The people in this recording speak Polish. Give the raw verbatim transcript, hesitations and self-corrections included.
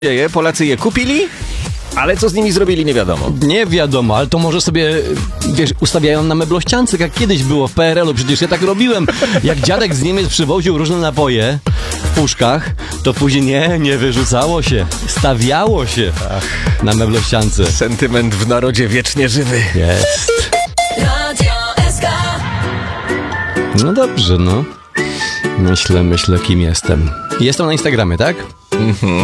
dzieje, Polacy je kupili, ale co z nimi zrobili, nie wiadomo. Nie wiadomo, ale to może sobie, wiesz, ustawiają na meblościance, jak kiedyś było w P R L u, przecież ja tak robiłem. Jak dziadek z Niemiec przywoził różne napoje w puszkach, to później nie, nie wyrzucało się, stawiało się Ach. na meblościance. Sentyment w narodzie wiecznie żywy. Jest. No dobrze, no. Myślę, myślę, kim jestem. Jestem na Instagramie, tak? Mhm.